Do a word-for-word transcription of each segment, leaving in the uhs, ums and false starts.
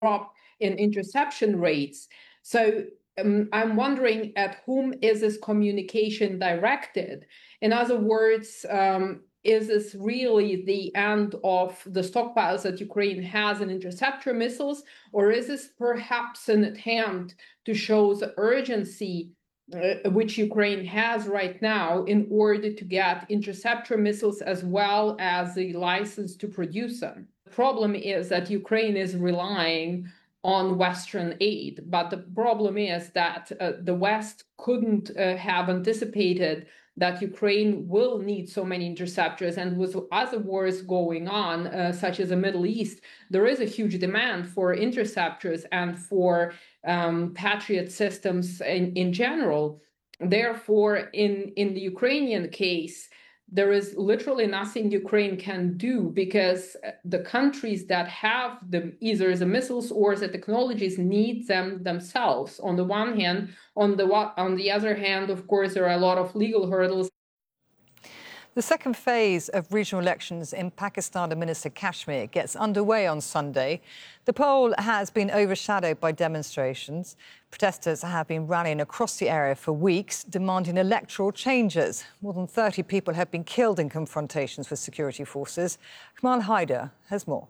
drop in interception rates. So um, I'm wondering, at whom is this communication directed? In other words, um, is this really the end of the stockpiles that Ukraine has in interceptor missiles, or is this perhaps an attempt to show the urgency uh, which Ukraine has right now in order to get interceptor missiles as well as the license to produce them? The problem is that Ukraine is relying on Western aid, but the problem is that uh, the West couldn't uh, have anticipated that Ukraine will need so many interceptors, and with other wars going on, uh, such as the Middle East, there is a huge demand for interceptors and for um, Patriot systems in, in general. Therefore, in, in the Ukrainian case, there is literally nothing Ukraine can do, because the countries that have the, either the missiles or the technologies need them themselves. On the one hand, on the on the other hand, of course, there are a lot of legal hurdles. The second phase of regional elections in Pakistan administered Kashmir gets underway on Sunday. The poll has been overshadowed by demonstrations. Protesters have been rallying across the area for weeks, demanding electoral changes. More than thirty people have been killed in confrontations with security forces. Kamal Haider has more.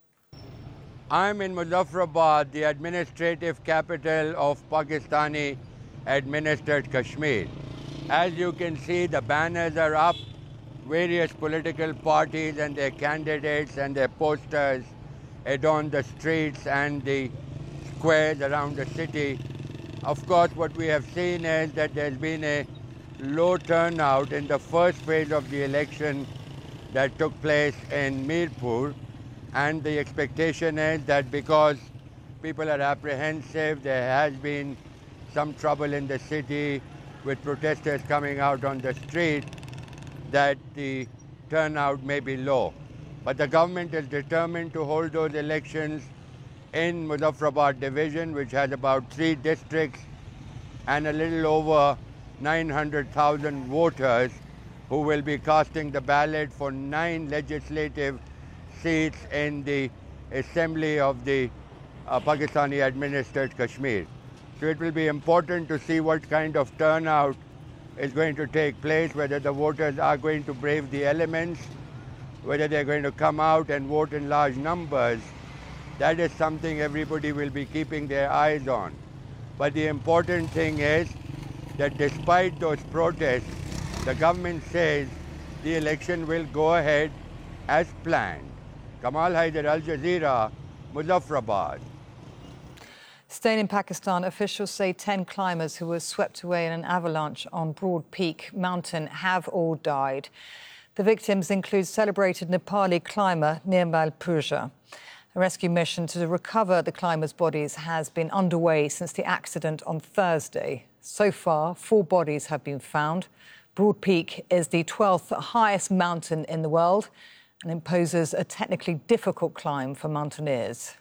I'm in Muzaffarabad, the administrative capital of Pakistani-administered Kashmir. As you can see, the banners are up. Various political parties and their candidates and their posters adorn the streets and the squares around the city. Of course, what we have seen is that there's been a low turnout in the first phase of the election that took place in Mirpur, and the expectation is that because people are apprehensive, there has been some trouble in the city with protesters coming out on the street, that the turnout may be low. But the government is determined to hold those elections in Muzaffarabad division, which has about three districts and a little over nine hundred thousand voters who will be casting the ballot for nine legislative seats in the assembly of the uh, Pakistani-administered Kashmir. So it will be important to see what kind of turnout is going to take place, whether the voters are going to brave the elements, whether they're going to come out and vote in large numbers. That is something everybody will be keeping their eyes on. But the important thing is that despite those protests, the government says the election will go ahead as planned. Kamal Haider, Al Jazeera, Muzaffarabad. Staying in Pakistan, officials say ten climbers who were swept away in an avalanche on Broad Peak Mountain have all died. The victims include celebrated Nepali climber Nirmal Purja. A rescue mission to recover the climbers' bodies has been underway since the accident on Thursday. So far, four bodies have been found. Broad Peak is the twelfth highest mountain in the world and imposes a technically difficult climb for mountaineers.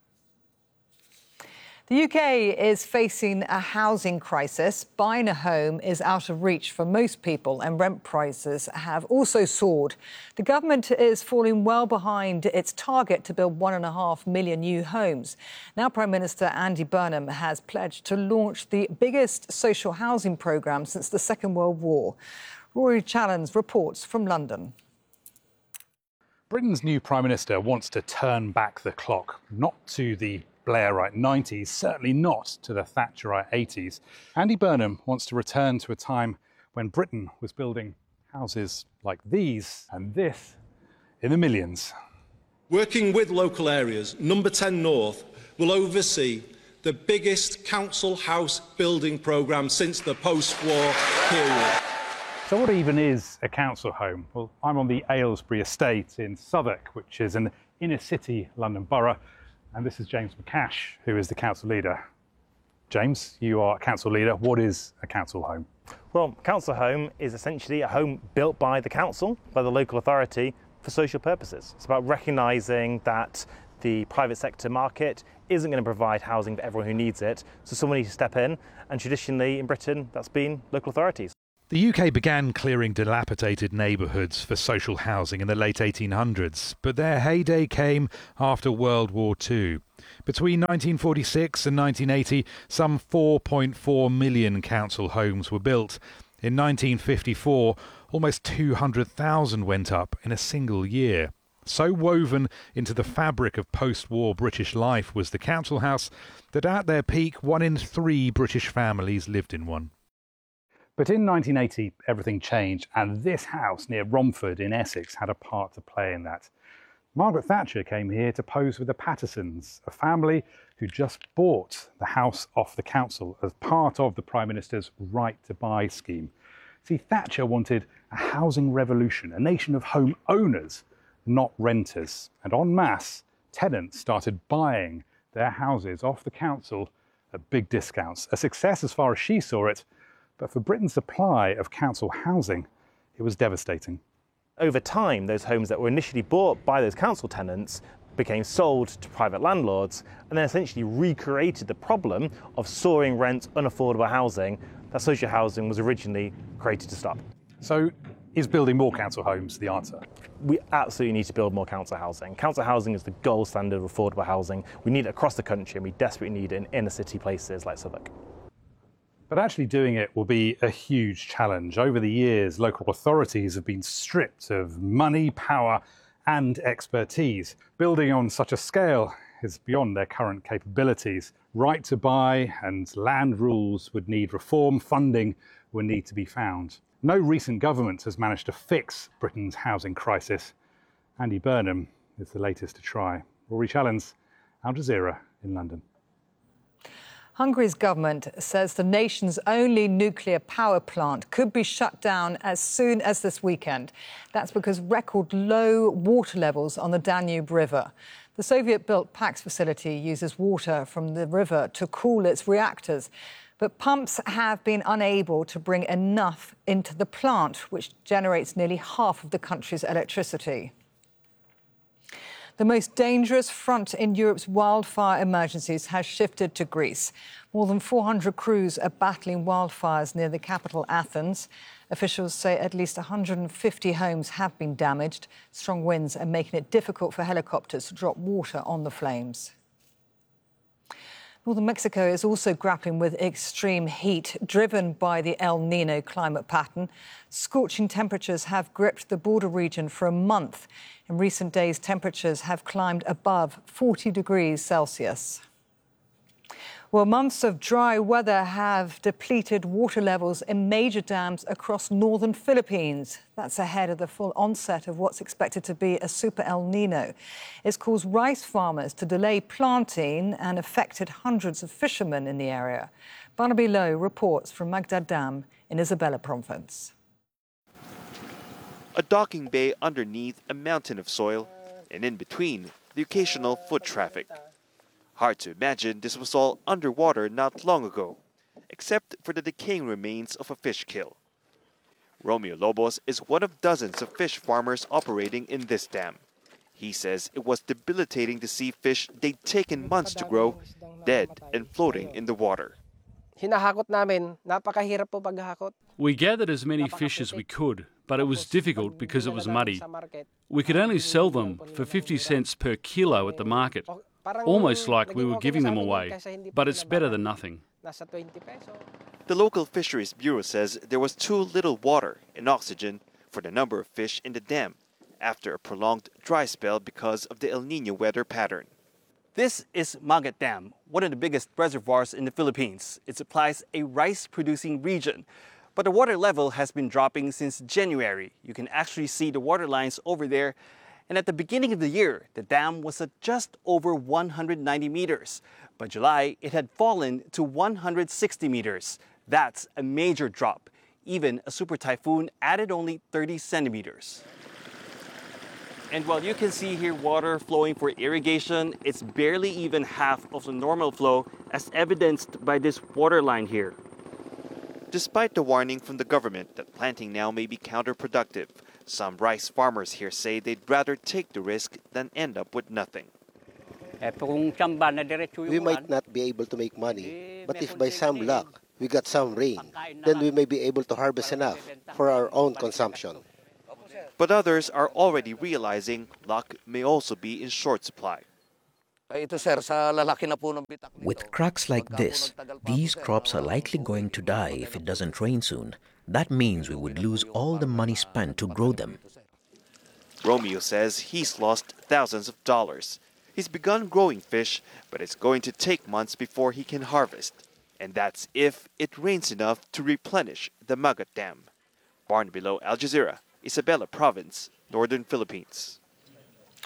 The U K is facing a housing crisis. Buying a home is out of reach for most people, and rent prices have also soared. The government is falling well behind its target to build one and a half million new homes. Now, Prime Minister Andy Burnham has pledged to launch the biggest social housing programme since the Second World War. Rory Challens reports from London. Britain's new Prime Minister wants to turn back the clock, not to the Blairite nineties, certainly not to the Thatcherite eighties. Andy Burnham wants to return to a time when Britain was building houses like these and this in the millions. Working with local areas, Number ten North will oversee the biggest council house building programme since the post-war period. So what even is a council home? Well, I'm on the Aylesbury estate in Southwark, which is an inner city London borough. And this is James McCash, who is the council leader. James, you are a council leader. What is a council home? Well, council home is essentially a home built by the council, by the local authority, for social purposes. It's about recognising that the private sector market isn't going to provide housing for everyone who needs it, so someone needs to step in, and traditionally in Britain that's been local authorities. The U K began clearing dilapidated neighbourhoods for social housing in the late eighteen hundreds, but their heyday came after World War Two. Between nineteen forty-six and nineteen eighty, some four point four million council homes were built. In nineteen fifty-four, almost two hundred thousand went up in a single year. So woven into the fabric of post-war British life was the council house that at their peak, one in three British families lived in one. But in nineteen eighty, everything changed, and this house near Romford in Essex had a part to play in that. Margaret Thatcher came here to pose with the Pattersons, a family who just bought the house off the council as part of the Prime Minister's Right to Buy scheme. See, Thatcher wanted a housing revolution, a nation of home owners, not renters. And en masse, tenants started buying their houses off the council at big discounts. A success as far as she saw it, but for Britain's supply of council housing, it was devastating. Over time, those homes that were initially bought by those council tenants became sold to private landlords and then essentially recreated the problem of soaring rent, unaffordable housing that social housing was originally created to stop. So is building more council homes the answer? We absolutely need to build more council housing. Council housing is the gold standard of affordable housing. We need it across the country and we desperately need it in inner city places like Southwark. But actually doing it will be a huge challenge. Over the years, local authorities have been stripped of money, power and expertise. Building on such a scale is beyond their current capabilities. Right to buy and land rules would need reform. Funding would need to be found. No recent government has managed to fix Britain's housing crisis. Andy Burnham is the latest to try. Rory Challens, Al Jazeera in London. Hungary's government says the nation's only nuclear power plant could be shut down as soon as this weekend. That's because record low water levels on the Danube River. The Soviet-built Pax facility uses water from the river to cool its reactors. But pumps have been unable to bring enough into the plant, which generates nearly half of the country's electricity. The most dangerous front in Europe's wildfire emergencies has shifted to Greece. More than four hundred crews are battling wildfires near the capital, Athens. Officials say at least one hundred fifty homes have been damaged. Strong winds are making it difficult for helicopters to drop water on the flames. Northern Mexico is also grappling with extreme heat, driven by the El Niño climate pattern. Scorching temperatures have gripped the border region for a month. In recent days, temperatures have climbed above forty degrees Celsius. Well, months of dry weather have depleted water levels in major dams across northern Philippines. That's ahead of the full onset of what's expected to be a super El Niño. It's caused rice farmers to delay planting and affected hundreds of fishermen in the area. Barnaby Lowe reports from Magdad Dam in Isabela province. A docking bay underneath a mountain of soil, and in between, the occasional foot traffic. Hard to imagine this was all underwater not long ago, except for the decaying remains of a fish kill. Romeo Lobos is one of dozens of fish farmers operating in this dam. He says it was debilitating to see fish they'd taken months to grow, dead and floating in the water. We gathered as many fish as we could, but it was difficult because it was muddy. We could only sell them for fifty cents per kilo at the market, almost like we were giving them away, but it's better than nothing. The local Fisheries Bureau says there was too little water and oxygen for the number of fish in the dam after a prolonged dry spell because of the El Niño weather pattern. This is Magat Dam, one of the biggest reservoirs in the Philippines. It supplies a rice-producing region, but the water level has been dropping since January. You can actually see the water lines over there. And at the beginning of the year, the dam was at just over one hundred ninety meters. By July, it had fallen to one hundred sixty meters. That's a major drop. Even a super typhoon added only thirty centimeters. And while you can see here water flowing for irrigation, it's barely even half of the normal flow, as evidenced by this water line here. Despite the warning from the government that planting now may be counterproductive, some rice farmers here say they'd rather take the risk than end up with nothing. We might not be able to make money, but if by some luck we got some rain, then we may be able to harvest enough for our own consumption. But others are already realizing luck may also be in short supply. With cracks like this, these crops are likely going to die if it doesn't rain soon. That means we would lose all the money spent to grow them. Romeo says he's lost thousands of dollars. He's begun growing fish, but it's going to take months before he can harvest. And that's if it rains enough to replenish the Magat Dam. Barn below Al Jazeera, Isabela Province, Northern Philippines.